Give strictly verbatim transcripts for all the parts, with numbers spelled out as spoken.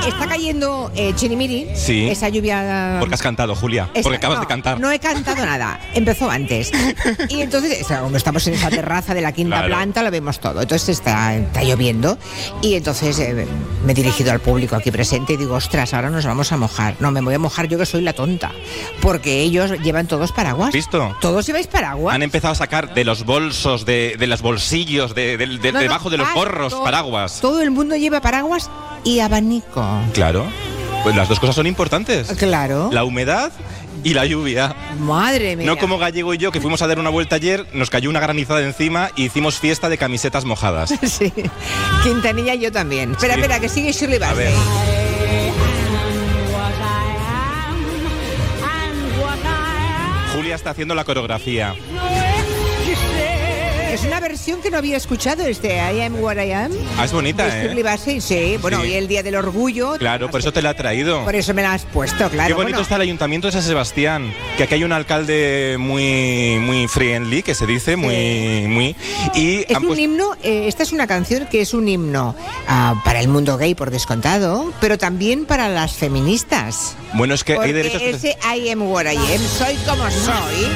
está cayendo eh, Chirimiri, sí. esa lluvia... Porque has cantado, Julia, esta, porque acabas no, de cantar. No he cantado nada, empezó antes. Y entonces, como estamos en esa terraza de la quinta claro. planta, lo vemos todo. Entonces está, está lloviendo y entonces eh, me he dirigido al público aquí presente y digo, ostras, ahora nos vamos a mojar. No, me voy a mojar yo que soy la tonta, porque ellos llevan todos paraguas. ¿Visto? ¿Todos lleváis paraguas? Han empezado a sacar de los bolsos, de, de los bolsillos, de, de, de, no, debajo no, de los ah, gorros, todo, paraguas. Todo el mundo lleva paraguas y abanico. Claro, pues las dos cosas son importantes. Claro. La humedad y la lluvia. Madre mía. No como Gallego y yo, que fuimos a dar una vuelta ayer, nos cayó una granizada encima y hicimos fiesta de camisetas mojadas. Sí, Quintanilla y yo también. Espera, sí. espera, que sigue Shirley Bassey. Julia está haciendo la coreografía. Es una versión que no había escuchado, este I Am What I Am. Ah, es bonita, de Shirley ¿eh? Bassey, sí. Bueno, Sí. hoy el Día del Orgullo. Claro, por eso te la he traído. Por eso me la has puesto, claro. Qué bonito bueno. está el Ayuntamiento de San Sebastián, que aquí hay un alcalde muy muy friendly, que se dice, muy Sí. muy y Es un puesto... himno, eh, esta es una canción que es un himno uh, para el mundo gay, por descontado, pero también para las feministas. Bueno, es que Porque hay derechos que ese I am what I am, soy como soy.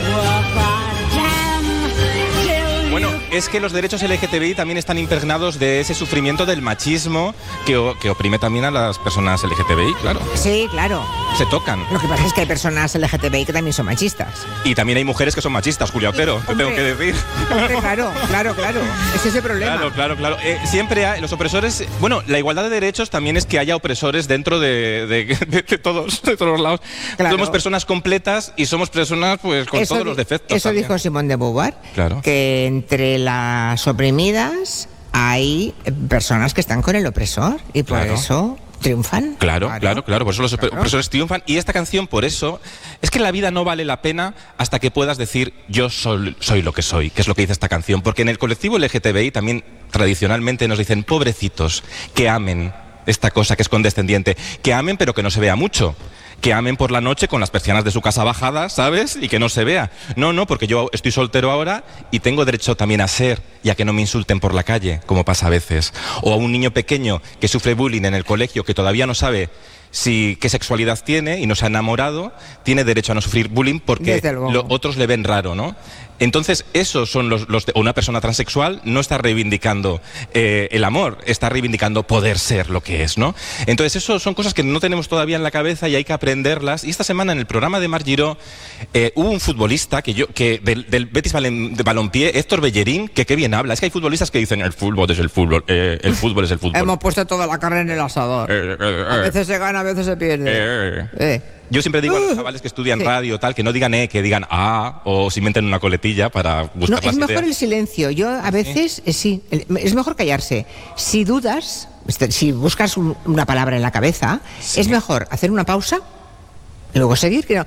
Bueno, es que los derechos L G T B I también están impregnados de ese sufrimiento del machismo que, o, que oprime también a las personas L G T B I, claro. Sí, claro. Se tocan. Lo que pasa es que hay personas L G T B I que también son machistas. Y también hay mujeres que son machistas, Julia Otero, te Hombre, tengo que decir. Hombre, claro, claro, claro. Ese es el problema. Claro, claro, claro. Eh, siempre hay los opresores. Bueno, la igualdad de derechos también es que haya opresores dentro de, de, de, de todos, de todos los lados. Claro. Somos personas completas y somos personas pues con Eso todos di- los defectos. Eso también. dijo Simone de Beauvoir, Claro. que entre las oprimidas hay personas que están con el opresor y por Claro. eso triunfan. Claro, claro, claro, por eso los Claro. opresores triunfan. Y esta canción, por eso, es que la vida no vale la pena hasta que puedas decir yo soy, soy lo que soy, que es lo que dice esta canción. Porque en el colectivo L G T B I también tradicionalmente nos dicen pobrecitos, que amen esta cosa que es condescendiente, que amen pero que no se vea mucho. Que amen por la noche con las persianas de su casa bajadas, ¿sabes? Y que no se vea. No, no, porque yo estoy soltero ahora y tengo derecho también a ser y a que no me insulten por la calle, como pasa a veces. O a un niño pequeño que sufre bullying en el colegio, que todavía no sabe si qué sexualidad tiene y no se ha enamorado, tiene derecho a no sufrir bullying porque Desde luego. lo, otros le ven raro, ¿no? Entonces, esos son los... los de, o una persona transexual no está reivindicando eh, el amor, está reivindicando poder ser lo que es, ¿no? Entonces, eso son cosas que no tenemos todavía en la cabeza y hay que aprenderlas. Y esta semana en el programa de Mar Giró eh, hubo un futbolista que yo que del, del Betis Valen, de Balompié, Héctor Bellerín, que qué bien habla. Es que hay futbolistas que dicen el fútbol es el fútbol, eh, el fútbol es el fútbol. Hemos puesto toda la carne en el asador. Eh, eh, A eh. veces se gana, a veces se pierde. Eh. Eh. Yo siempre digo a los Uh, chavales que estudian sí. radio tal, que no digan eh, que digan ah, o si inventen una coletilla para buscar No, las es mejor ideas. el silencio. Yo a veces, eh, sí, el- es mejor callarse. Si dudas, este, si buscas un- una palabra en la cabeza, Sí. es mejor hacer una pausa, luego seguir, que no,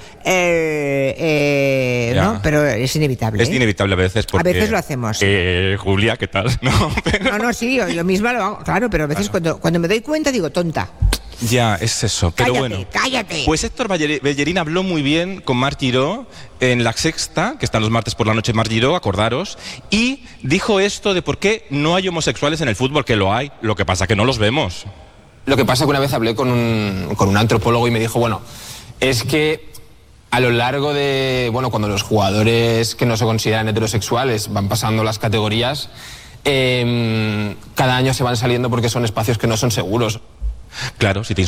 eh, eh, Ya. ¿no? Pero es inevitable. Es ¿eh? inevitable a veces porque... A veces lo hacemos. Eh, Julia, ¿qué tal? No, pero... No, no, sí, yo, yo misma lo hago, claro, pero a veces cuando, cuando me doy cuenta digo, tonta, Ya, es eso, pero cállate, bueno. cállate. Pues Héctor Baller- Bellerín habló muy bien con Mar Giró en La Sexta, que están los martes por la noche en Mar Giró, acordaros, y dijo esto de por qué no hay homosexuales en el fútbol, que lo hay, lo que pasa que no los vemos. Lo que pasa es que una vez hablé con un, con un antropólogo y me dijo, bueno, es que a lo largo de, bueno, cuando los jugadores que no se consideran heterosexuales van pasando las categorías, eh, cada año se van saliendo porque son espacios que no son seguros. Claro, si te